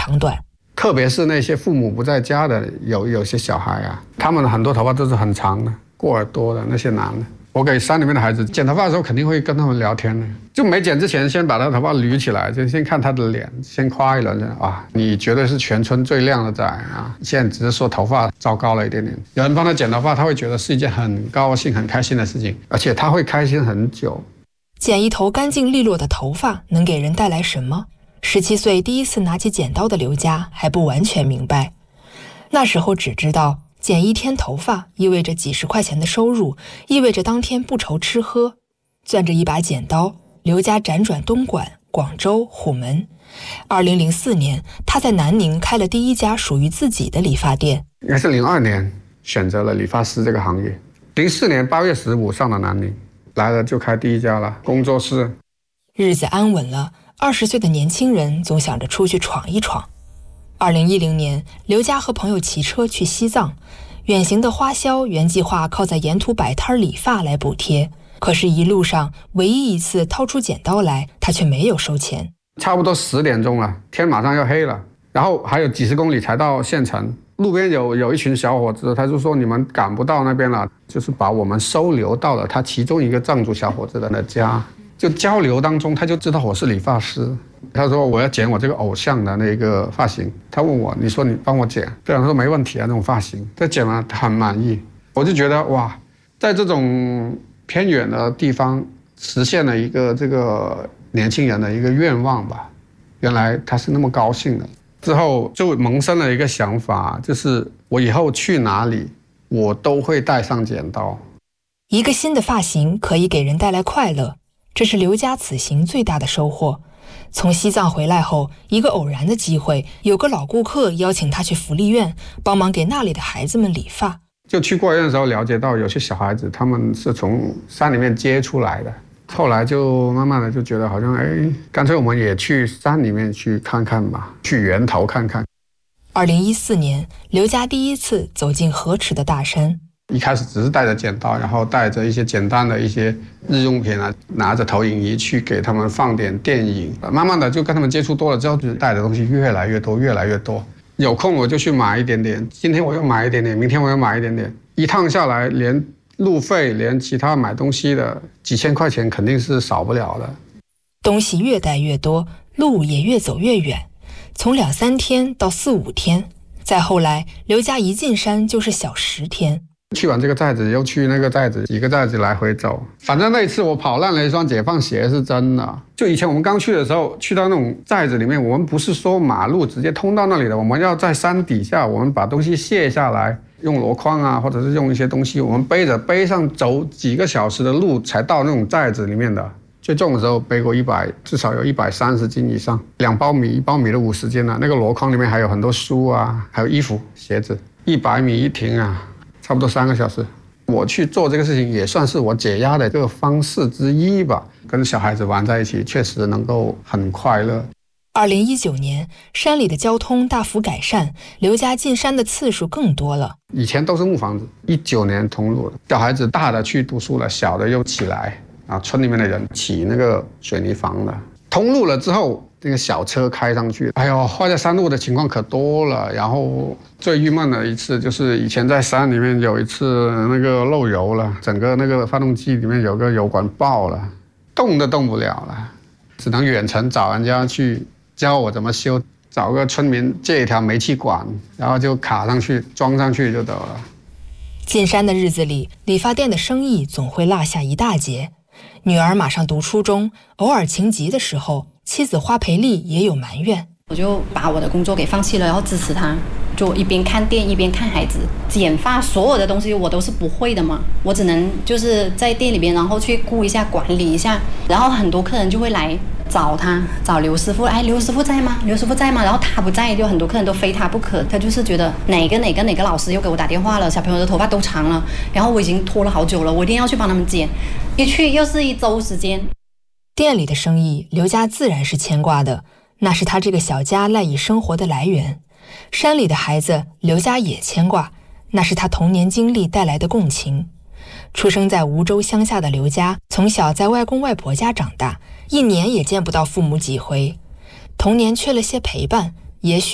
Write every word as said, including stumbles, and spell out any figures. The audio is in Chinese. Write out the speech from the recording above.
长短。 特别是那些父母不在家的，有有些小孩啊，他们很多头发都是很长的，过耳朵的那些男的。我给山里面的孩子剪头发的时候，肯定会跟他们聊天的。就没剪之前，先把他头发捋起来，就先看他的脸，先夸一轮啊，你绝对是全村最靓的仔啊！现在只是说头发糟糕了一点点，有人帮他剪头发，他会觉得是一件很高兴、很开心的事情，而且他会开心很久。 剪一头干净利落的头发能给人带来什么？十七岁第一次拿起剪刀的刘佳还不完全明白，那时候只知道剪一天头发意味着几十块钱的收入，意味着当天不愁吃喝。攥着一把剪刀，刘佳辗转东莞、广州、虎门。二零零四年，他在南宁开了第一家属于自己的理发店。 应该是零二年选择了理发师这个行业，零四年八月十五上了南宁，来了就开第一家了工作室。 日子安稳了，二十岁的年轻人总想着出去闯一闯。二零一零年，刘佳和朋友骑车去西藏，远行的花销原计划靠在沿途摆摊理发来补贴，可是一路上唯一一次掏出剪刀来，他却没有收钱。 差不多十点钟了，天马上要黑了，然后还有几十公里才到县城。路边有有一群小伙子，他就说你们赶不到那边了，就是把我们收留到了他其中一个藏族小伙子的家。就交流当中，他就知道我是理发师。他说我要剪我这个偶像的那个发型，他问我，你说你帮我剪？对，我说没问题啊，那种发型。他剪完他很满意，我就觉得哇，在这种偏远的地方实现了一个这个年轻人的一个愿望吧。原来他是那么高兴的。之后就萌生了一个想法，就是我以后去哪里，我都会带上剪刀。 一个新的发型可以给人带来快乐，这是刘佳此行最大的收获。从西藏回来后，一个偶然的机会，有个老顾客邀请他去福利院帮忙给那里的孩子们理发。 就去过院的时候了解到，有些小孩子他们是从山里面接出来的，后来就慢慢的就觉得好像哎，干脆我们也去山里面去看看吧，去源头看看。 二零一四年，刘佳第一次走进河池的大山。 一开始只是带着剪刀，然后带着一些简单的一些日用品啊，拿着投影仪去给他们放点电影。慢慢的就跟他们接触多了之后，就带的东西越来越多，越来越多。有空我就去买一点点，今天我又买一点点，明天我又买一点点。一趟下来，连路费，连其他买东西的几千块钱肯定是少不了的。 东西越带越多，路也越走越远，从两三天到四五天，再后来，刘佳一进山就是小十天。 去完这个寨子又去那个寨子，几个寨子来回走，反正那一次我跑烂了一双解放鞋是真的。就以前我们刚去的时候，去到那种寨子里面，我们不是说马路直接通到那里的，我们要在山底下，我们把东西卸下来，用箩筐啊，或者是用一些东西，我们背着背上走几个小时的路才到那种寨子里面的。最重的时候背过一百，至少有一百三十斤以上，两包米，一包米的五十斤啊。那个箩筐里面还有很多书啊，还有衣服、鞋子，一百米一停啊。差不多三个小时，我去做这个事情也算是我解压的这个方式之一吧。跟小孩子玩在一起，确实能够很快乐。 二零一九年，山里的交通大幅改善，刘佳进山的次数更多了。 以前都是木房子，一九年通路了，小孩子大的去读书了，小的又起来啊，村里面的人起那个水泥房了。通路了之后，那个小车开上去，哎呦，坏在山路的情况可多了。然后最郁闷的一次就是以前在山里面有一次那个漏油了，整个那个发动机里面有个油管爆了，动都动不了了，只能远程找人家去教我怎么修，找个村民借一条煤气管，然后就卡上去装上去就得了。 进山的日子里，理发店的生意总会落下一大截。女儿马上读初中，偶尔情急的时候，妻子花培丽也有埋怨。 我就把我的工作给放弃了，然后支持他，就一边看店一边看孩子。剪发所有的东西我都是不会的嘛，我只能就是在店里边，然后去顾一下管理一下。然后很多客人就会来找他，找刘师傅，哎，刘师傅在吗？刘师傅在吗？然后他不在，就很多客人都非他不可。他就是觉得哪个哪个哪个老师又给我打电话了，小朋友的头发都长了，然后我已经拖了好久了，我一定要去帮他们剪。一去又是一周时间。 店里的生意，刘佳自然是牵挂的，那是他这个小家赖以生活的来源。山里的孩子，刘佳也牵挂，那是他童年经历带来的共情。出生在梧州乡下的刘佳，从小在外公外婆家长大，一年也见不到父母几回，童年缺了些陪伴，也许